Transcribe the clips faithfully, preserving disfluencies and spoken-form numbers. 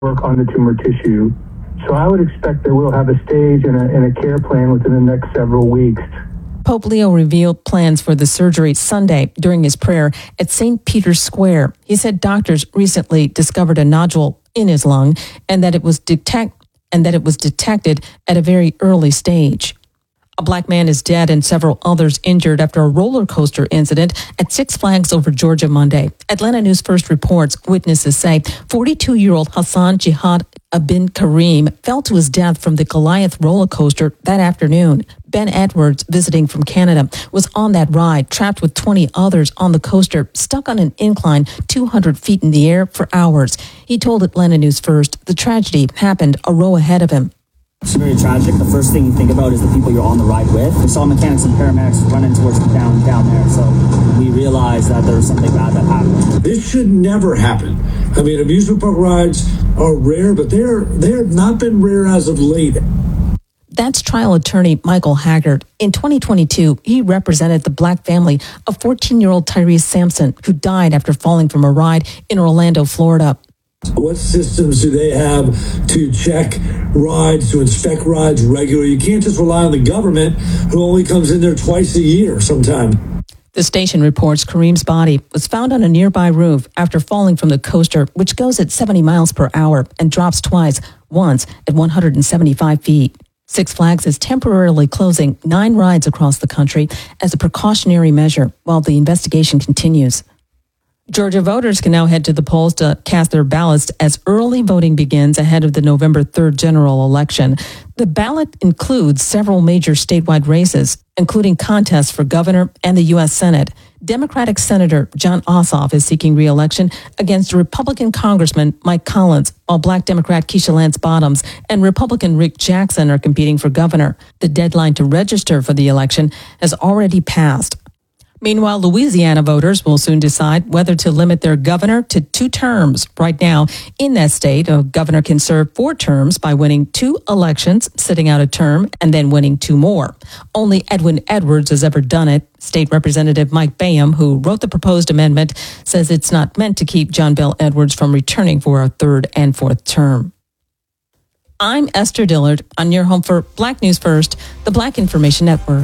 work on the tumor tissue. So I would expect that we'll have a stage and a, and a care plan within the next several weeks. Pope Leo revealed plans for the surgery Sunday during his prayer at Saint Peter's Square. He said doctors recently discovered a nodule in his lung and that it was detect and that it was detected at a very early stage. A black man is dead and several others injured after a roller coaster incident at Six Flags over Georgia Monday. Atlanta News First reports witnesses say forty-two-year-old Hassan Jihad Abin Kareem fell to his death from the Goliath roller coaster that afternoon. Ben Edwards, visiting from Canada, was on that ride, trapped with twenty others on the coaster, stuck on an incline two hundred feet in the air for hours. He told Atlanta News First the tragedy happened a row ahead of him. It's very tragic. The first thing you think about is the people you're on the ride with. We saw mechanics and paramedics running towards down down there, so we realized that there was something bad that happened. This should never happen. I mean, amusement park rides are rare, but they're they have not been rare as of late. That's trial attorney Michael Haggard. In twenty twenty-two, he represented the black family of fourteen-year-old Tyrese Sampson, who died after falling from a ride in Orlando, Florida. What systems do they have to check rides, to inspect rides regularly? You can't just rely on the government, who only comes in there twice a year sometime. The station reports Kareem's body was found on a nearby roof after falling from the coaster, which goes at seventy miles per hour and drops twice, once at one hundred seventy-five feet. Six Flags is temporarily closing nine rides across the country as a precautionary measure while the investigation continues. Georgia voters can now head to the polls to cast their ballots as early voting begins ahead of the November third general election. The ballot includes several major statewide races, including contests for governor and the U S Senate. Democratic Senator Jon Ossoff is seeking re-election against Republican Congressman Mike Collins, while Black Democrat Keisha Lance Bottoms and Republican Rick Jackson are competing for governor. The deadline to register for the election has already passed. Meanwhile, Louisiana voters will soon decide whether to limit their governor to two terms. Right now, in that state, a governor can serve four terms by winning two elections, sitting out a term, and then winning two more. Only Edwin Edwards has ever done it. State Representative Mike Bayham, who wrote the proposed amendment, says it's not meant to keep John Bel Edwards from returning for a third and fourth term. I'm Esther Dillard. I'm your home for Black News First, the Black Information Network.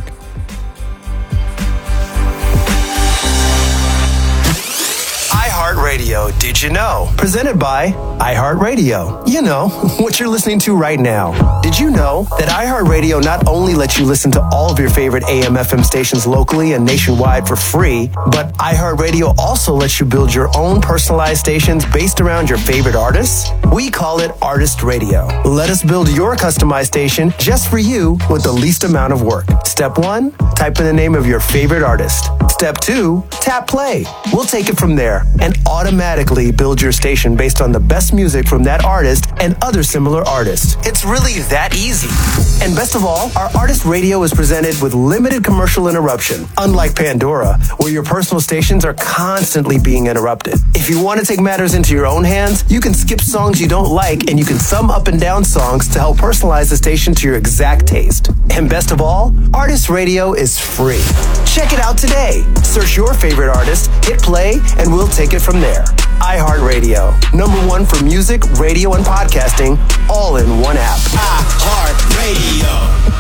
iHeartRadio, did you know? Presented by iHeartRadio. You know, what you're listening to right now. Did you know that iHeartRadio not only lets you listen to all of your favorite A M F M stations locally and nationwide for free, but iHeartRadio also lets you build your own personalized stations based around your favorite artists? We call it Artist Radio. Let us build your customized station just for you with the least amount of work. Step one, type in the name of your favorite artist. Step two, tap play. We'll take it from there and automatically build your station based on the best music from that artist and other similar artists. It's really that easy. And best of all, our Artist Radio is presented with limited commercial interruption, unlike Pandora, where your personal stations are constantly being interrupted. If you want to take matters into your own hands, you can skip songs you don't like and you can sum up and down songs to help personalize the station to your exact taste. And best of all, Artist Radio is free. Check it out today. Search your favorite artist, hit play, and we'll take it from there. iHeartRadio, number one for music, radio, and podcasting, all in one app. iHeartRadio.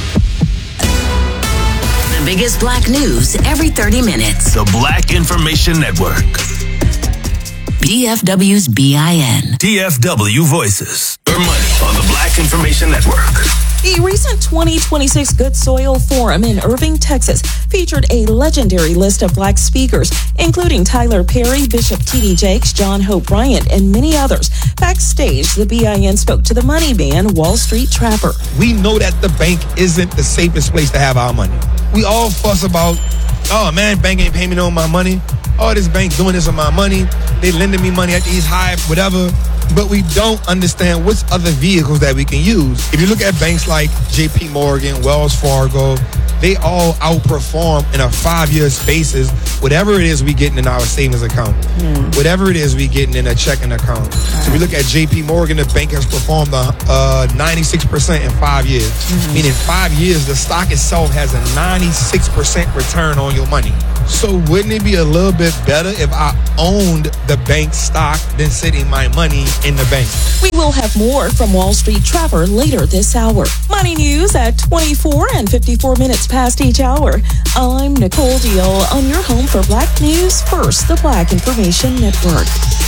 The biggest black news every thirty minutes. The Black Information Network. D F W's B I N. D F W Voices. Your money on the Black Information Network. The recent twenty twenty-six Good Soil Forum in Irving, Texas, featured a legendary list of black speakers, including Tyler Perry, Bishop T D Jakes, John Hope Bryant, and many others. Backstage, the B I N spoke to the money man, Wall Street Trapper. We know that the bank isn't the safest place to have our money. We all fuss about, oh man, bank ain't paying me no my money. Oh, this bank doing this with my money. They lending me money at these high, whatever. But we don't understand what's other vehicles that we can use. If you look at banks like J P Morgan, Wells Fargo, they all outperform in a five-year basis whatever it is we getting in our savings account, mm. whatever it is we getting in a checking account. Right. So if we look at J P Morgan, the bank has performed uh, ninety-six percent in five years. Mm-hmm. Meaning five years, the stock itself has a ninety-six percent return on your money. So wouldn't it be a little bit better if I owned the bank stock than sitting my money in the bank? We will have more from Wall Street Trevor later this hour. Money news at twenty-four and fifty-four minutes past each hour. I'm Nicole Deal on your home for Black News First, the Black Information Network.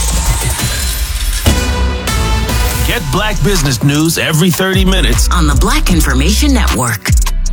Get Black business news every thirty minutes on the Black Information Network.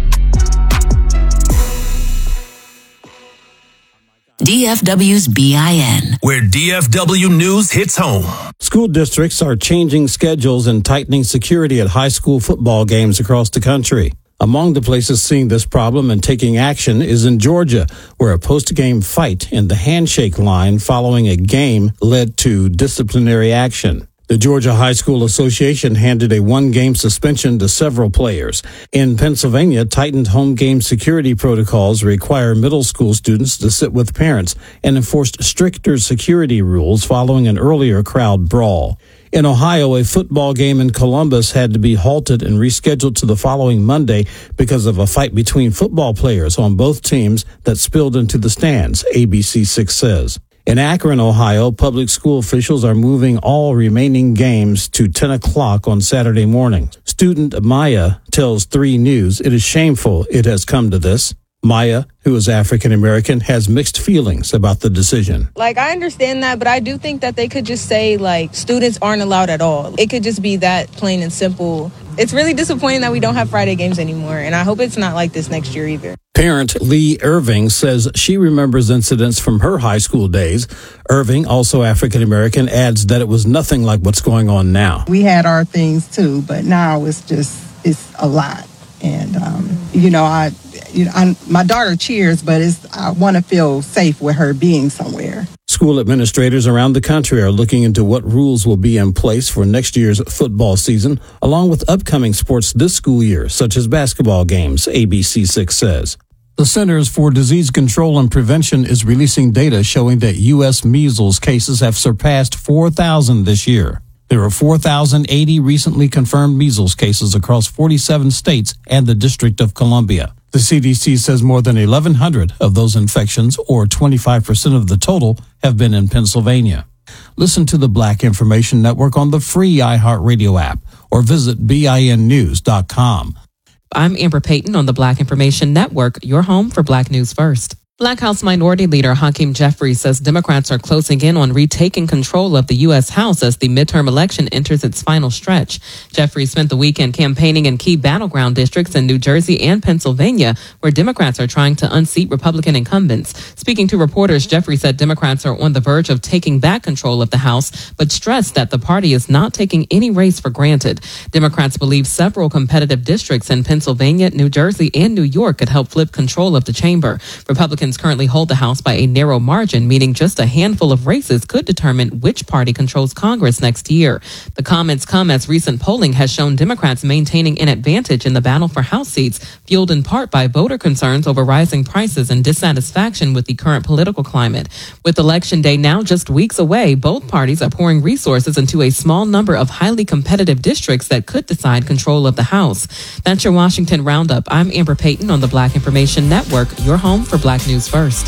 D F W's B I N, where D F W news hits home. School districts are changing schedules and tightening security at high school football games across the country. Among the places seeing this problem and taking action is in Georgia, where a post-game fight in the handshake line following a game led to disciplinary action. The Georgia High School Association handed a one-game suspension to several players. In Pennsylvania, tightened home game security protocols require middle school students to sit with parents and enforced stricter security rules following an earlier crowd brawl. In Ohio, a football game in Columbus had to be halted and rescheduled to the following Monday because of a fight between football players on both teams that spilled into the stands, A B C six says. In Akron, Ohio, public school officials are moving all remaining games to ten o'clock on Saturday morning. Student Maya tells three News it is shameful it has come to this. Maya, who is African American, has mixed feelings about the decision. Like, I understand that, but I do think that they could just say, like, students aren't allowed at all. It could just be that plain and simple. It's really disappointing that we don't have Friday games anymore, and I hope it's not like this next year either. Parent Lee Irving says she remembers incidents from her high school days. Irving, also African American, adds that it was nothing like what's going on now. We had our things too, but now it's just, it's a lot. And, um, you know, I, you know, I, my daughter cheers, but it's, I want to feel safe with her being somewhere. School administrators around the country are looking into what rules will be in place for next year's football season, along with upcoming sports this school year, such as basketball games, A B C six says. The Centers for Disease Control and Prevention is releasing data showing that U S measles cases have surpassed four thousand this year. There are four thousand eighty recently confirmed measles cases across forty-seven states and the District of Columbia. The C D C says more than eleven hundred of those infections, or twenty-five percent of the total, have been in Pennsylvania. Listen to the Black Information Network on the free iHeartRadio app or visit B I N news dot com. I'm Amber Payton on the Black Information Network, your home for Black News First. Black House Minority Leader Hakeem Jeffries says Democrats are closing in on retaking control of the U S House as the midterm election enters its final stretch. Jeffries spent the weekend campaigning in key battleground districts in New Jersey and Pennsylvania, where Democrats are trying to unseat Republican incumbents. Speaking to reporters, Jeffries said Democrats are on the verge of taking back control of the House, but stressed that the party is not taking any race for granted. Democrats believe several competitive districts in Pennsylvania, New Jersey, and New York could help flip control of the chamber. Republicans currently hold the House by a narrow margin, meaning just a handful of races could determine which party controls Congress next year. The comments come as recent polling has shown Democrats maintaining an advantage in the battle for House seats, fueled in part by voter concerns over rising prices and dissatisfaction with the current political climate. With Election Day now just weeks away, both parties are pouring resources into a small number of highly competitive districts that could decide control of the House. That's your Washington Roundup. I'm Amber Payton on the Black Information Network, your home for Black News First.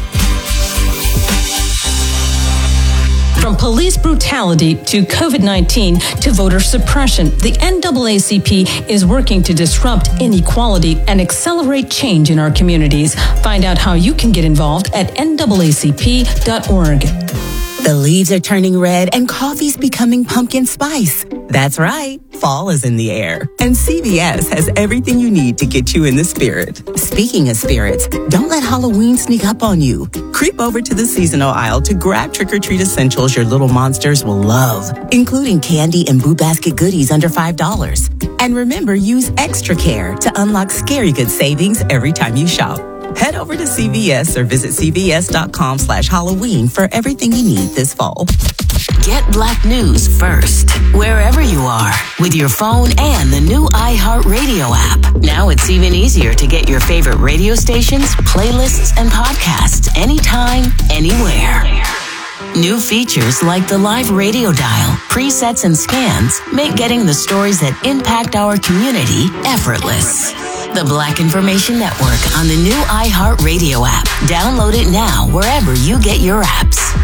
From police brutality to COVID nineteen to voter suppression, the N double A C P is working to disrupt inequality and accelerate change in our communities. Find out how you can get involved at N double A C P dot org. The leaves are turning red and coffee's becoming pumpkin spice. That's right. Fall is in the air. And C V S has everything you need to get you in the spirit. Speaking of spirits, don't let Halloween sneak up on you. Creep over to the seasonal aisle to grab trick-or-treat essentials your little monsters will love, including candy and Boo Basket goodies under five dollars. And remember, use extra care to unlock scary good savings every time you shop. Head over to C V S or visit C V S dot com slash Halloween for everything you need this fall. Get Black News first, wherever you are, with your phone and the new iHeartRadio app. Now it's even easier to get your favorite radio stations, playlists, and podcasts anytime, anywhere. New features like the live radio dial, presets, and scans make getting the stories that impact our community effortless. The Black Information Network on the new iHeartRadio app. Download it now wherever you get your apps.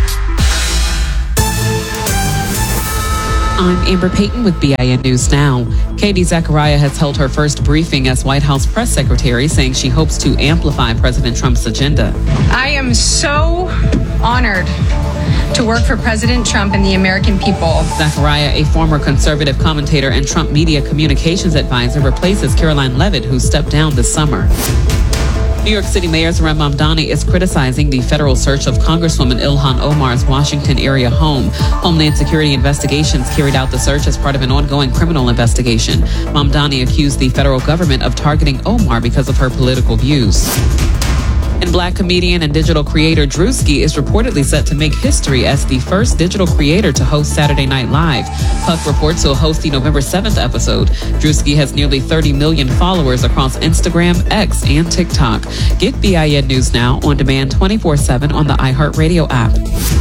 I'm Amber Payton with B I N News Now. Katie Zachariah has held her first briefing as White House press secretary, saying she hopes to amplify President Trump's agenda. I am so honored to work for President Trump and the American people. Zachariah, a former conservative commentator and Trump media communications advisor, replaces Caroline Leavitt, who stepped down this summer. New York City Mayor Zohran Mamdani is criticizing the federal search of Congresswoman Ilhan Omar's Washington area home. Homeland Security investigations carried out the search as part of an ongoing criminal investigation. Mamdani accused the federal government of targeting Omar because of her political views. And Black comedian and digital creator Drewski is reportedly set to make history as the first digital creator to host Saturday Night Live. Puck reports he'll host the November seventh episode. Drewski has nearly thirty million followers across Instagram, X, and TikTok. Get B I N News Now on demand twenty-four seven on the iHeartRadio app.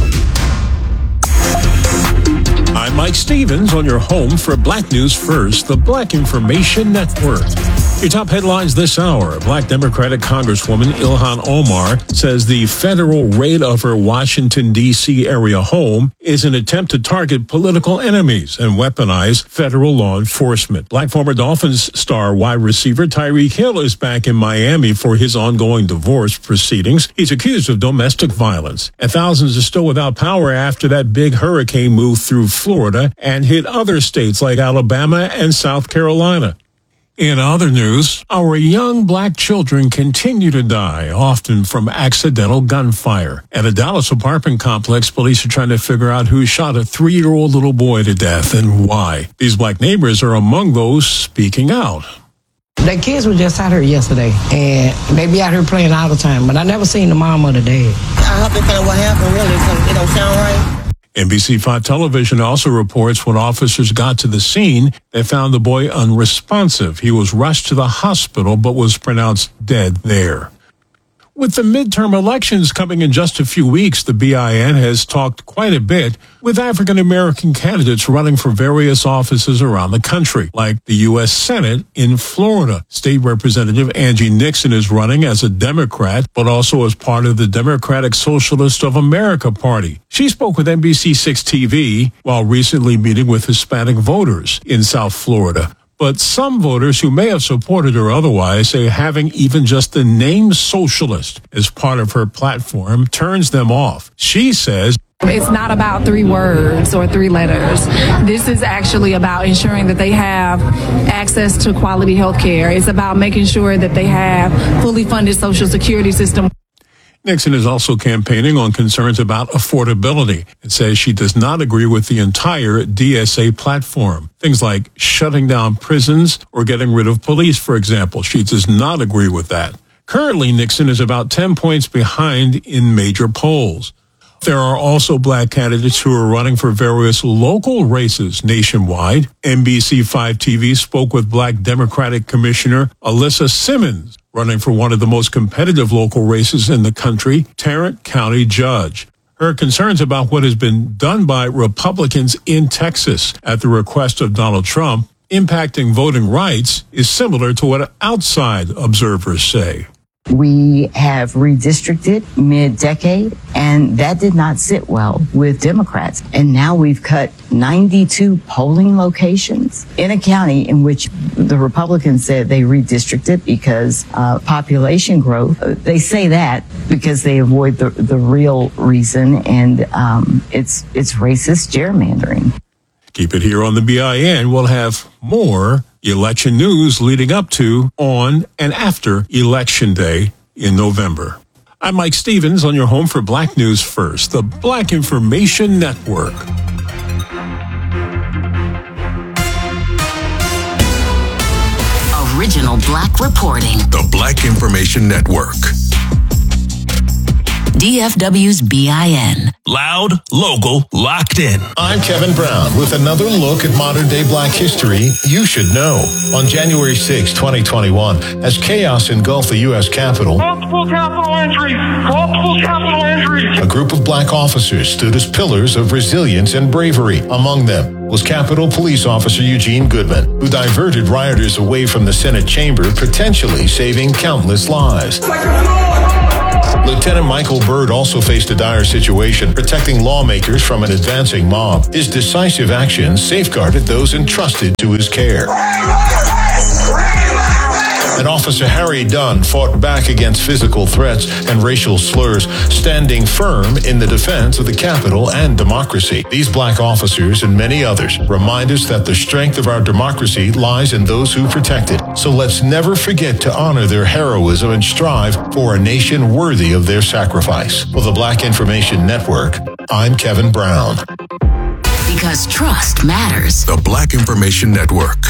I'm Mike Stevens on your home for Black News First, the Black Information Network. Your top headlines this hour. Black Democratic Congresswoman Ilhan Omar says the federal raid of her Washington, D C area home is an attempt to target political enemies and weaponize federal law enforcement. Black former Dolphins star wide receiver Tyreek Hill is back in Miami for his ongoing divorce proceedings. He's accused of domestic violence. And thousands are still without power after that big hurricane moved through Florida and hit other states like Alabama and South Carolina. In other news, our young black children continue to die, often from accidental gunfire. At a Dallas apartment complex, police are trying to figure out who shot a three-year-old little boy to death and why. These black neighbors are among those speaking out. The kids were just out here yesterday, and they be out here playing all the time, but I never seen the mom or the dad. I hope they find what happened, really, because it don't sound right. N B C five Television also reports when officers got to the scene, they found the boy unresponsive. He was rushed to the hospital, but was pronounced dead there. With the midterm elections coming in just a few weeks, the B I N has talked quite a bit with African-American candidates running for various offices around the country, like the U S Senate in Florida. State Representative Angie Nixon is running as a Democrat, but also as part of the Democratic Socialist of America Party. She spoke with N B C six T V while recently meeting with Hispanic voters in South Florida. But some voters who may have supported her otherwise say having even just the name socialist as part of her platform turns them off. She says, it's not about three words or three letters. This is actually about ensuring that they have access to quality health care. It's about making sure that they have fully funded Social Security system. Nixon is also campaigning on concerns about affordability and says she does not agree with the entire D S A platform. Things like shutting down prisons or getting rid of police, for example. She does not agree with that. Currently, Nixon is about ten points behind in major polls. There are also black candidates who are running for various local races nationwide. N B C five T V spoke with Black Democratic Commissioner Alyssa Simmons, running for one of the most competitive local races in the country, Tarrant County Judge. Her concerns about what has been done by Republicans in Texas at the request of Donald Trump impacting voting rights is similar to what outside observers say. We have redistricted mid-decade, and that did not sit well with Democrats. And now we've cut ninety-two polling locations in a county in which the Republicans said they redistricted because uh, population growth. They say that because they avoid the, the real reason, and um, it's it's racist gerrymandering. Keep it here on the B I N. We'll have more election news leading up to, on, and after Election Day in November. I'm Mike Stevens on your home for Black News First, the Black Information Network. Original Black reporting. The Black Information Network. D F W's B I N. Loud, local, locked in. I'm Kevin Brown with another look at modern-day black history you should know. On January sixth, twenty twenty-one, as chaos engulfed the U S Capitol, multiple capital injuries, multiple capital injuries. A group of black officers stood as pillars of resilience and bravery. Among them, was Capitol Police Officer Eugene Goodman, who diverted rioters away from the Senate chamber, potentially saving countless lives. Lieutenant Michael Byrd also faced a dire situation, protecting lawmakers from an advancing mob. His decisive actions safeguarded those entrusted to his care. And Officer Harry Dunn fought back against physical threats and racial slurs, standing firm in the defense of the Capitol and democracy. These black officers and many others remind us that the strength of our democracy lies in those who protect it. So let's never forget to honor their heroism and strive for a nation worthy of their sacrifice. For the Black Information Network, I'm Kevin Brown. Because trust matters. The Black Information Network.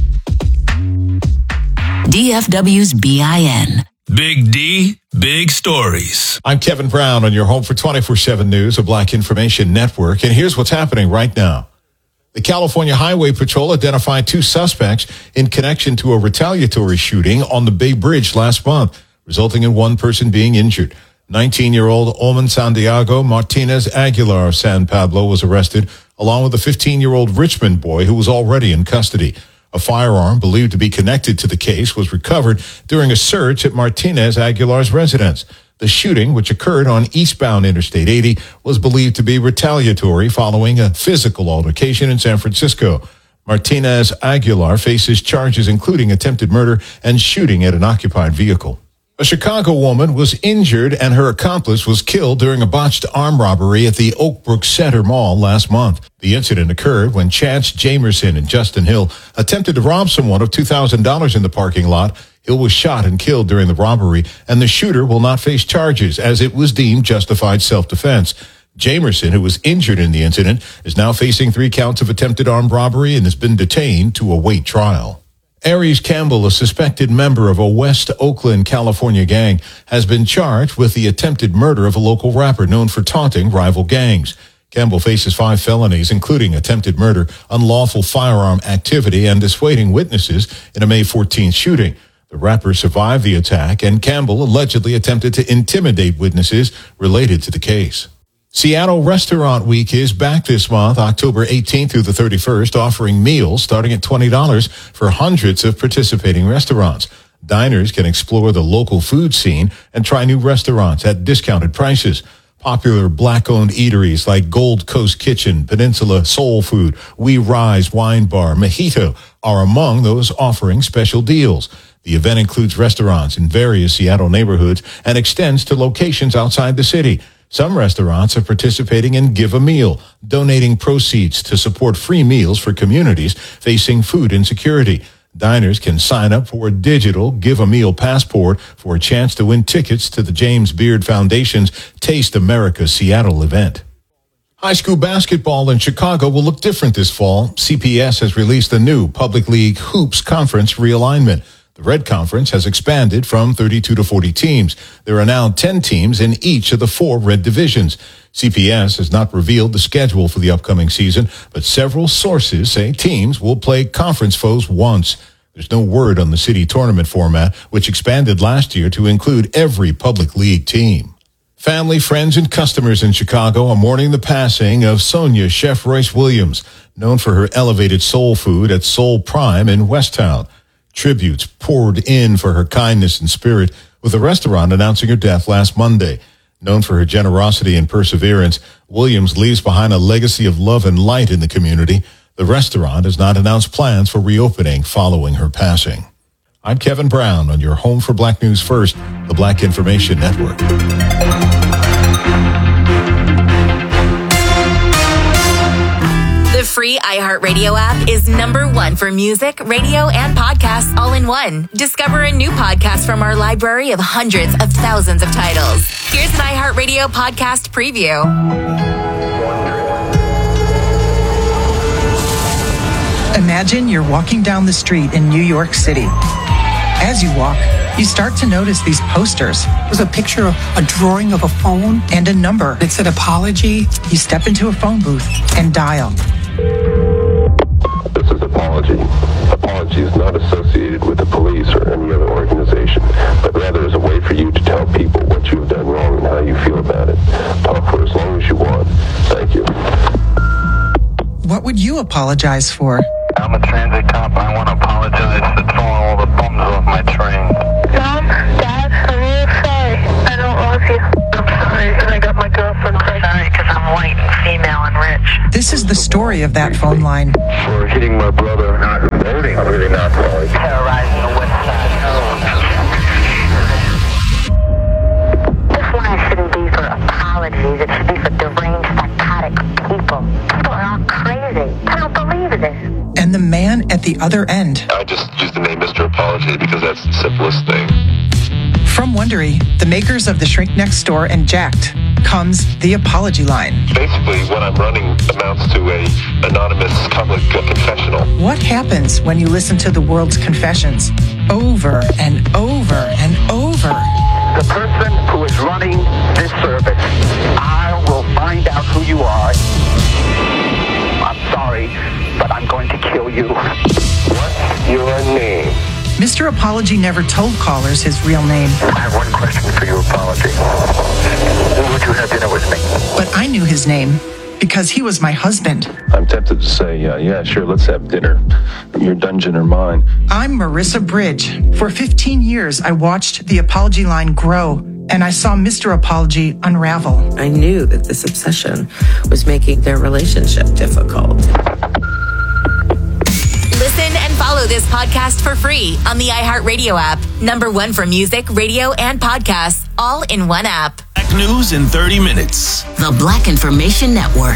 D F W's B I N. Big D, big stories. I'm Kevin Brown on your home for twenty-four seven News, a Black Information Network. And here's what's happening right now. The California Highway Patrol identified two suspects in connection to a retaliatory shooting on the Bay Bridge last month, resulting in one person being injured. nineteen-year-old Oman Santiago Martinez Aguilar of San Pablo was arrested, along with a fifteen-year-old Richmond boy who was already in custody. A firearm believed to be connected to the case was recovered during a search at Martinez Aguilar's residence. The shooting, which occurred on eastbound Interstate eighty, was believed to be retaliatory following a physical altercation in San Francisco. Martinez Aguilar faces charges including attempted murder and shooting at an occupied vehicle. A Chicago woman was injured and her accomplice was killed during a botched armed robbery at the Oak Brook Center Mall last month. The incident occurred when Chance Jamerson and Justin Hill attempted to rob someone of two thousand dollars in the parking lot. Hill was shot and killed during the robbery, and the shooter will not face charges as it was deemed justified self-defense. Jamerson, who was injured in the incident, is now facing three counts of attempted armed robbery and has been detained to await trial. Aries Campbell, a suspected member of a West Oakland, California gang, has been charged with the attempted murder of a local rapper known for taunting rival gangs. Campbell faces five felonies, including attempted murder, unlawful firearm activity, and dissuading witnesses in a May fourteenth shooting. The rapper survived the attack, and Campbell allegedly attempted to intimidate witnesses related to the case. Seattle Restaurant Week is back this month, October eighteenth through the thirty-first, offering meals starting at twenty dollars for hundreds of participating restaurants. Diners can explore the local food scene and try new restaurants at discounted prices. Popular black-owned eateries like Gold Coast Kitchen, Peninsula Soul Food, We Rise Wine Bar, Mojito are among those offering special deals. The event includes restaurants in various Seattle neighborhoods and extends to locations outside the city. Some restaurants are participating in Give a Meal, donating proceeds to support free meals for communities facing food insecurity. Diners can sign up for a digital Give a Meal passport for a chance to win tickets to the James Beard Foundation's Taste America Seattle event. High school basketball in Chicago will look different this fall. C P S has released a new Public League Hoops Conference realignment. The Red Conference has expanded from thirty-two to forty teams. There are now ten teams in each of the four Red divisions. C P S has not revealed the schedule for the upcoming season, but several sources say teams will play conference foes once. There's no word on the city tournament format, which expanded last year to include every public league team. Family, friends, and customers in Chicago are mourning the passing of Sonia Chef Royce Williams, known for her elevated soul food at Soul Prime in Westtown. Tributes poured in for her kindness and spirit, with the restaurant announcing her death last Monday. Known for her generosity and perseverance, Williams leaves behind a legacy of love and light in the community. The restaurant has not announced plans for reopening following her passing. I'm Kevin Brown on your home for Black News First, the Black Information Network. The free iHeartRadio app is number one for music, radio, and podcasts all in one. Discover a new podcast from our library of hundreds of thousands of titles. Here's an iHeartRadio podcast preview. Imagine you're walking down the street in New York City. As you walk, you start to notice these posters. There's a picture of a drawing of a phone and a number. It said apology. You step into a phone booth and dial. This is Apology. Apology is not associated with the police or any other organization, but rather is a way for you to tell people what you've done wrong and how you feel about it. Talk for as long as you want. Thank you. What would you you apologize for? I'm a transit cop. I want to apologize for throwing all the bums off my train. Mom, Dad, I'm really sorry. I don't love you. I'm sorry, and I got my girlfriend pregnant. Sorry, because I'm white and female and rich. This is the story of that phone line. For hitting my brother. Not voting. I'm really not sorry. Terrorizing the West Side. This line shouldn't be for apologies. It should be for deranged, psychotic people. People are all crazy. I don't believe this. And the man at the other end. I just use the name Mister Apology because that's the simplest thing. From Wondery, the makers of The Shrink Next Door and Jacked, comes The Apology Line. Basically, what I'm running amounts to a anonymous public uh, confessional. What happens when you listen to the world's confessions over and over and over? The person who is running this service, I will find out who you are. I'm sorry, but I'm going to kill you. What's your name? Mister Apology never told callers his real name. I have one question for you, Apology. Would you have dinner with me? But I knew his name because he was my husband. I'm tempted to say, uh, yeah, sure, let's have dinner. Your dungeon or mine. I'm Marissa Bridge. For fifteen years, I watched The Apology Line grow, and I saw Mister Apology unravel. I knew that this obsession was making their relationship difficult. Listen and follow this podcast for free on the iHeartRadio app. Number one for music, radio, and podcasts, all in one app. Black news in thirty minutes. The Black Information Network.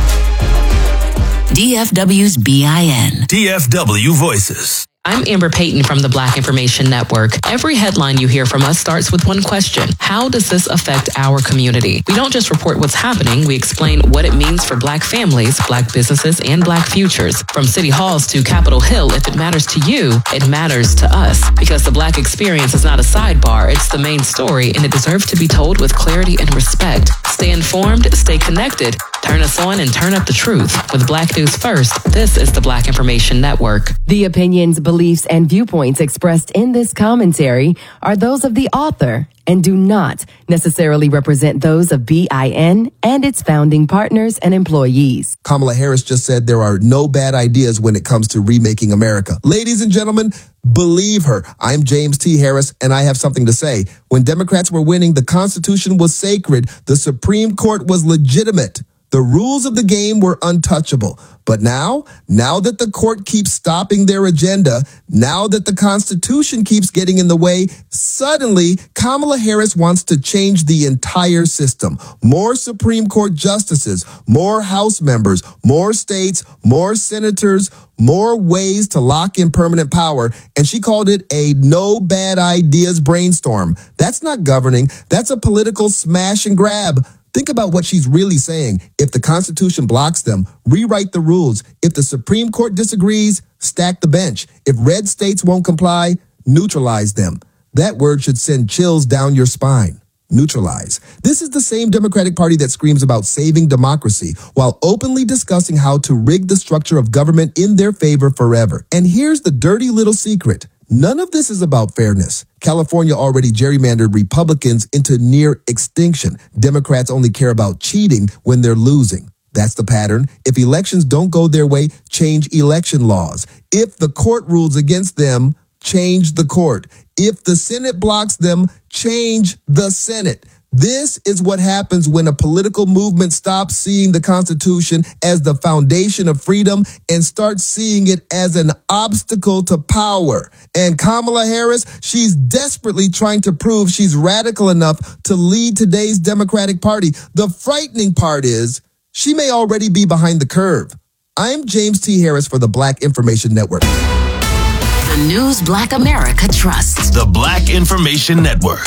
D F W's B I N. D F W Voices. I'm Amber Payton from the Black Information Network. Every headline you hear from us starts with one question. How does this affect our community? We don't just report what's happening. We explain what it means for Black families, Black businesses, and Black futures. From city halls to Capitol Hill, if it matters to you, it matters to us. Because the Black experience is not a sidebar. It's the main story, and it deserves to be told with clarity and respect. Stay informed, stay connected, turn us on, and turn up the truth. With Black News First, this is the Black Information Network. The opinions, beliefs, and viewpoints expressed in this commentary are those of the author and do not necessarily represent those of B I N and its founding partners and employees. Kamala Harris just said there are no bad ideas when it comes to remaking America. Ladies and gentlemen, believe her. I'm James T. Harris, and I have something to say. When Democrats were winning, the Constitution was sacred. The Supreme Court was legitimate. The rules of the game were untouchable. But now, now that the court keeps stopping their agenda, now that the Constitution keeps getting in the way, suddenly Kamala Harris wants to change the entire system. More Supreme Court justices, more House members, more states, more senators, more ways to lock in permanent power. And she called it a no bad ideas brainstorm. That's not governing. That's a political smash and grab. Think about what she's really saying. If the Constitution blocks them, rewrite the rules. If the Supreme Court disagrees, stack the bench. If red states won't comply, neutralize them. That word should send chills down your spine. Neutralize. This is the same Democratic Party that screams about saving democracy while openly discussing how to rig the structure of government in their favor forever. And here's the dirty little secret. None of this is about fairness. California already gerrymandered Republicans into near extinction. Democrats only care about cheating when they're losing. That's the pattern. If elections don't go their way, change election laws. If the court rules against them, change the court. If the Senate blocks them, change the Senate. This is what happens when a political movement stops seeing the Constitution as the foundation of freedom and starts seeing it as an obstacle to power. And Kamala Harris, she's desperately trying to prove she's radical enough to lead today's Democratic Party. The frightening part is she may already be behind the curve. I'm James T. Harris for the Black Information Network. The news Black America trusts. The Black Information Network.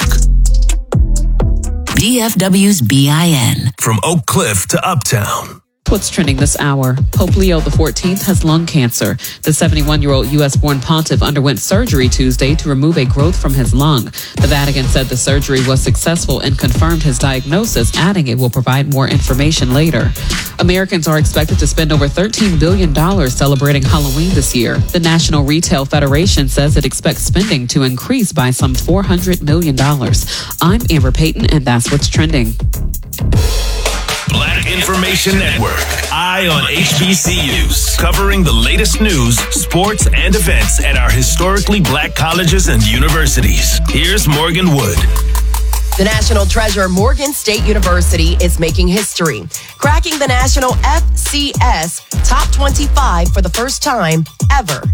D F W's B I N. From Oak Cliff to Uptown. What's trending this hour? Pope Leo the fourteenth has lung cancer. The seventy-one-year-old U S-born pontiff underwent surgery Tuesday to remove a growth from his lung. The Vatican said the surgery was successful and confirmed his diagnosis, adding it will provide more information later. Americans are expected to spend over thirteen billion dollars celebrating Halloween this year. The National Retail Federation says it expects spending to increase by some four hundred million dollars. I'm Amber Payton, and that's what's trending. Black Information Network. Eye on H B C Us. Covering the latest news, sports, and events at our historically black colleges and universities. Here's Morgan Wood. The national treasure, Morgan State University, is making history, cracking the national F C S top twenty-five for the first time ever.